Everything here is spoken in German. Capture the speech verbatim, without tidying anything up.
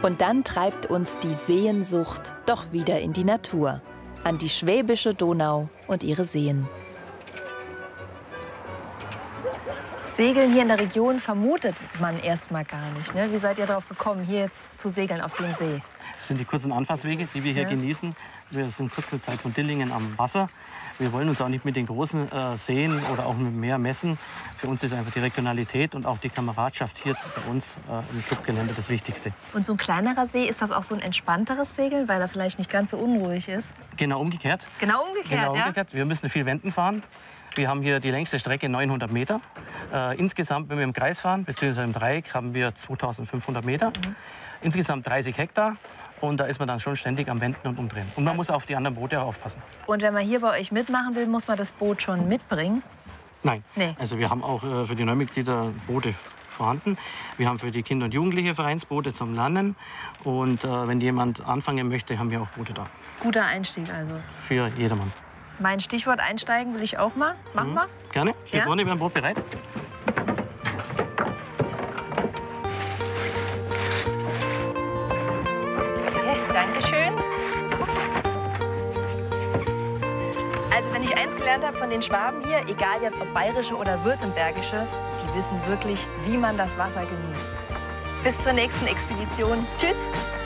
Und dann treibt uns die Sehnsucht doch wieder in die Natur, an die Schwäbische Donau und ihre Seen. Segeln hier in der Region vermutet man erstmal gar nicht. Ne? Wie seid ihr darauf gekommen, hier jetzt zu segeln auf dem See? Das sind die kurzen Anfahrtswege, die wir hier ja. genießen. Wir sind kurze Zeit von Dillingen am Wasser. Wir wollen uns auch nicht mit den großen äh, Seen oder auch mit dem Meer messen. Für uns ist einfach die Regionalität und auch die Kameradschaft hier bei uns äh, im Clubgelände das Wichtigste. Und so ein kleinerer See, ist das auch so ein entspannteres Segeln, weil er vielleicht nicht ganz so unruhig ist? Genau umgekehrt. Genau umgekehrt, genau ja? umgekehrt. Wir müssen viel Wenden fahren. Wir haben hier die längste Strecke neunhundert Meter. Äh, insgesamt, wenn wir im Kreis fahren, beziehungsweise im Dreieck, haben wir zweitausendfünfhundert Meter. Mhm. Insgesamt dreißig Hektar. Und da ist man dann schon ständig am Wenden und Umdrehen. Und man muss auf die anderen Boote auch aufpassen. Und wenn man hier bei euch mitmachen will, muss man das Boot schon mitbringen? Nein. Nee. Also wir haben auch äh, für die Neumitglieder Boote vorhanden. Wir haben für die Kinder- und Jugendliche Vereinsboote zum Lernen. Und äh, wenn jemand anfangen möchte, haben wir auch Boote da. Guter Einstieg also. Für jedermann. Mein Stichwort einsteigen will ich auch mal. Machen mhm. wir? Gerne. Hier ja? vorne beim Boot bereit. Okay, Dankeschön. Also wenn ich eins gelernt habe von den Schwaben hier, egal jetzt ob bayerische oder württembergische, die wissen wirklich, wie man das Wasser genießt. Bis zur nächsten Expedition. Tschüss.